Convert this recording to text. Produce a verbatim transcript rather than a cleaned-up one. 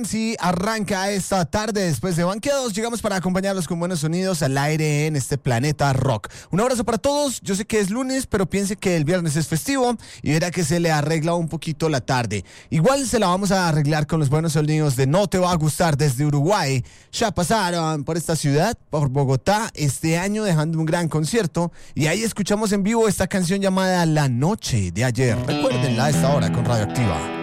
Sí, arranca esta tarde después de banqueados. Llegamos para acompañarlos con buenos sonidos al aire en este planeta rock. Un abrazo para todos. Yo sé que es lunes, pero piense que el viernes es festivo y verá que se le arregla un poquito la tarde. Igual se la vamos a arreglar con los buenos sonidos de No Te Va a Gustar desde Uruguay. Ya pasaron por esta ciudad, por Bogotá, este año dejando un gran concierto. Y ahí escuchamos en vivo esta canción llamada La Noche de Ayer. Recuérdenla a esta hora con Radioactiva.